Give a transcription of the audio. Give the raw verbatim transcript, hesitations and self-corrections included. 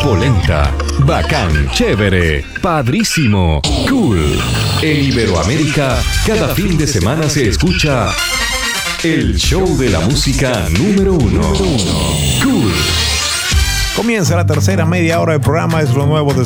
polenta, bacán, chévere, padrísimo, cool. En Iberoamérica, cada fin de semana se escucha el show de la música número uno. Cool. Comienza la tercera media hora del programa, es lo nuevo de